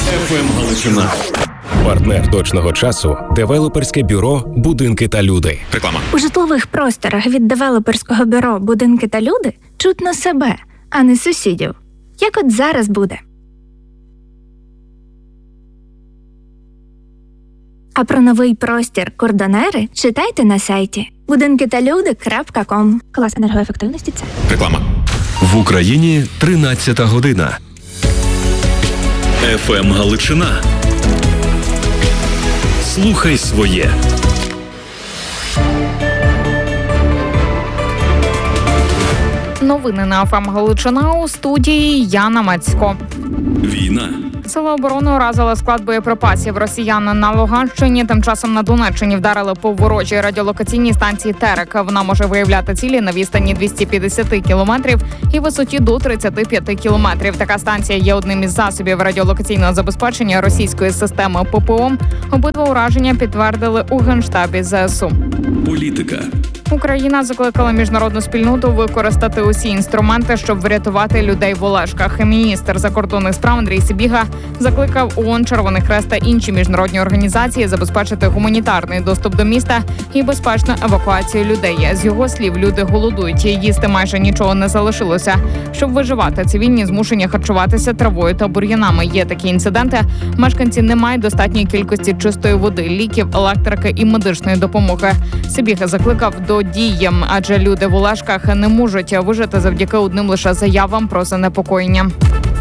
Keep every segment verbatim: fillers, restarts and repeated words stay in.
еф ем Галичина. Партнер точного часу – девелоперське бюро «Будинки та люди». Реклама. У житлових просторах від девелоперського бюро «Будинки та люди» чутно себе, а не сусідів. Як от зараз буде. А про новий простір «Кордонери» читайте на сайті будинки та люди крапка ком. Клас енергоефективності – це. Реклама. В Україні тринадцята година. еф ем Галичина. Слухай своє. Новини на еф ем Галичина, у студії Яна Мацько. Війна. Сили оборони уразили склад боєприпасів росіян на Луганщині. Тим часом на Донеччині вдарили по ворожій радіолокаційній станції «Терек». Вона може виявляти цілі на відстані двісті п'ятдесят кілометрів і висоті до тридцять п'ять кілометрів. Така станція є одним із засобів радіолокаційного забезпечення російської системи пе пе о. Обидва ураження підтвердили у Генштабі зе ес у. Політика. Україна закликала міжнародну спільноту використати усі інструменти, щоб врятувати людей в Олешках. Міністр закордонних справ Андрій Сибіга закликав ООН, Червоний Хрест та інші міжнародні організації забезпечити гуманітарний доступ до міста і безпечну евакуацію людей. З його слів, люди голодують, їсти майже нічого не залишилося. Щоб виживати, цивільні змушені харчуватися травою та бур'янами. Є такі інциденти. Мешканці не мають достатньої кількості чистої води, ліків, електрики і медичної допомоги. Сибіга закликав до дій, адже люди в Олешках не можуть вижити завдяки одним лише заявам про занепокоєння.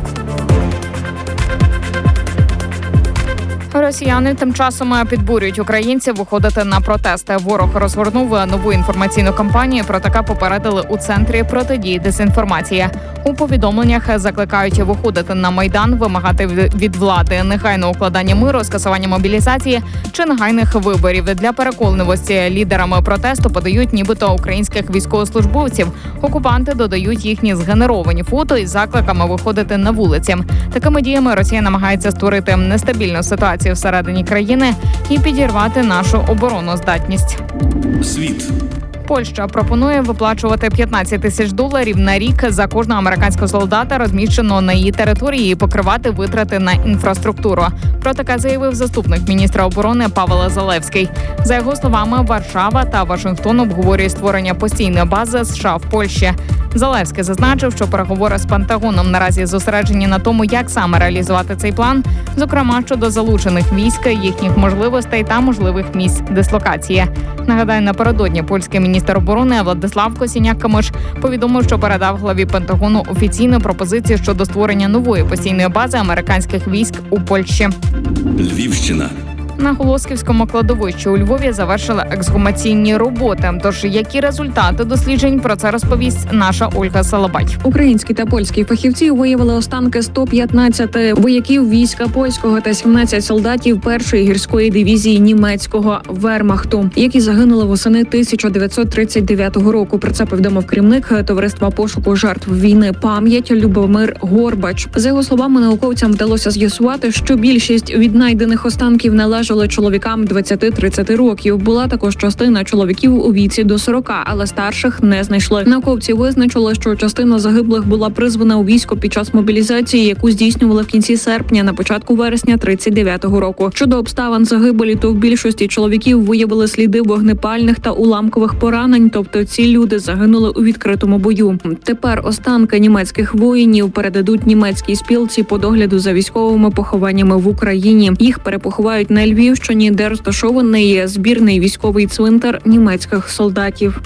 Росіяни тим часом підбурюють українців виходити на протести. Ворог розгорнув нову інформаційну кампанію. Про таке попередили у Центрі протидії дезінформації. У повідомленнях закликають виходити на Майдан, вимагати від влади негайного укладання миру, скасування мобілізації чи негайних виборів. Для переконливості лідерами протесту подають нібито українських військовослужбовців. Окупанти додають їхні згенеровані фото із закликами виходити на вулиці. Такими діями Росія намагається створити нестабільну ситуацію всередині країни і підірвати нашу обороноздатність. Світ. Польща пропонує виплачувати п'ятнадцять тисяч доларів на рік за кожного американського солдата, розміщеного на її території, і покривати витрати на інфраструктуру. Про таке заявив заступник міністра оборони Павел Залевський. За його словами, Варшава та Вашингтон обговорюють створення постійної бази США в Польщі. Залевський зазначив, що переговори з Пентагоном наразі зосереджені на тому, як саме реалізувати цей план, зокрема щодо залучених військ, їхніх можливостей та можливих місць дислокації. Нагадаю, напередодні польський міністр оборони Владислав Косіняк-Камиш повідомив, що передав главі Пентагону офіційну пропозицію щодо створення нової постійної бази американських військ у Польщі. Львівщина. На Голосківському кладовищі у Львові завершили ексгумаційні роботи. Тож, які результати досліджень, про це розповість наша Ольга Салабай. Українські та польські фахівці виявили останки сто п'ятнадцяти вояків війська польського та сімнадцять солдатів першої гірської дивізії німецького вермахту, які загинули восени тисяча дев'ятсот тридцять дев'ятого року. Про це повідомив керівник товариства пошуку жертв війни «Пам'ять» Любомир Горбач. За його словами, науковцям вдалося з'ясувати, що більшість віднайдених останків належать чоловікам двадцяти-тридцяти років. Була також частина чоловіків у віці до сорока, але старших не знайшли. Науковці визначили, що частина загиблих була призвана у військо під час мобілізації, яку здійснювали в кінці серпня, на початку вересня тридцять дев'ятого року. Щодо обставин загибелі, то в більшості чоловіків виявили сліди вогнепальних та уламкових поранень, тобто ці люди загинули у відкритому бою. Тепер останки німецьких воїнів передадуть німецькій спілці по догляду за військовими похованнями в Україні. Їх перепоховають на Львівщині, де розташований збірний військовий цвинтар німецьких солдатів.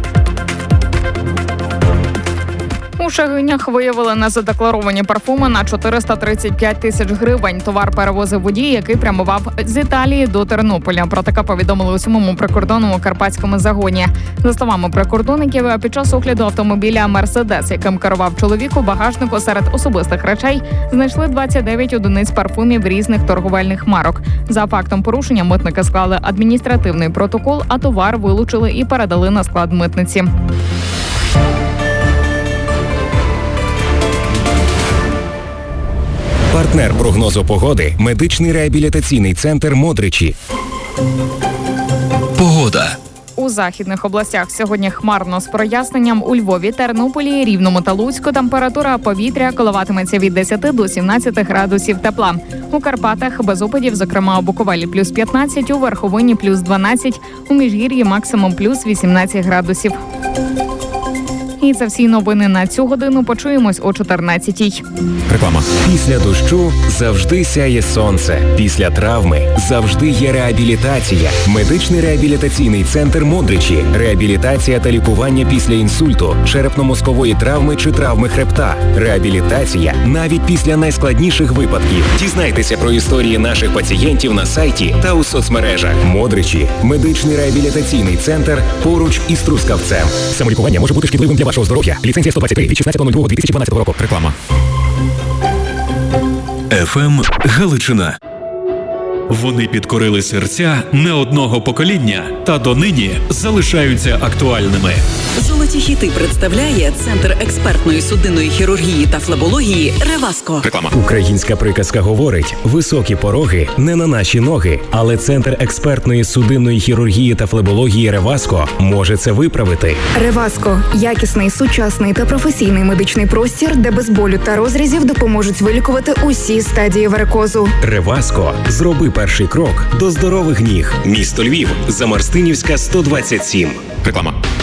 У Шегинях виявили незадекларовані парфуми на чотириста тридцять п'ять тисяч гривень. Товар перевозив водій, який прямував з Італії до Тернополя. Про таке повідомили у сьомому прикордонному карпатському загоні. За словами прикордонників, під час огляду автомобіля «Мерседес», яким керував чоловік, у багажнику серед особистих речей знайшли двадцять дев'ять одиниць парфумів різних торговельних марок. За фактом порушення митники склали адміністративний протокол, а товар вилучили і передали на склад митниці. Партнер прогнозу погоди – медичний реабілітаційний центр «Модричі». Погода. У У західних областях сьогодні хмарно з проясненням. У Львові, Тернополі, Рівному та Луцьку температура повітря коливатиметься від десяти до сімнадцяти градусів тепла. У Карпатах без опадів, зокрема у Буковелі плюс п'ятнадцять, у Верховині плюс дванадцять, у Міжгір'ї максимум плюс вісімнадцять градусів. І це всі новини на цю годину. Почуємось о чотирнадцятій. Реклама. Після дощу завжди сяє сонце. Після травми завжди є реабілітація. Медичний реабілітаційний центр «Модричі». Реабілітація та лікування після інсульту, черепно-мозкової травми чи травми хребта. Реабілітація навіть після найскладніших випадків. Дізнайтеся про історії наших пацієнтів на сайті та у соцмережах. «Модричі» – медичний реабілітаційний центр поруч із Трускавцем. Самолікування може бути шкідливим для вашого здоров'я. Ліцензія сто двадцять три від шістнадцятого лютого дві тисячі дванадцятого року. Реклама. еф ем Галичина. Вони підкорили серця не одного покоління та донині залишаються актуальними. Золоті хіти представляє Центр експертної судинної хірургії та флебології «Реваско». Реклама. Українська приказка говорить: високі пороги не на наші ноги. Але Центр експертної судинної хірургії та флебології «Реваско» може це виправити. «Реваско» – якісний, сучасний та професійний медичний простір, де без болю та розрізів допоможуть вилікувати усі стадії варикозу. «Реваско» – зроби перший крок до здорових ніг. Місто Львів, Замарстинівська, сто двадцять сім. Реклама.